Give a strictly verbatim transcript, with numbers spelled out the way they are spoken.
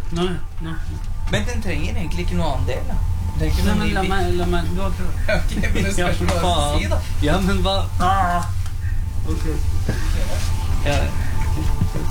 Nei, nei. Men den trenger egentlig ikke noe annen del, da. Det er ikke Nei, noe men ny la bit. meg, la meg, du har prøvd. Ok, men det spørs hva du si, da. Ja, men hva? Ah! Ok. Ja,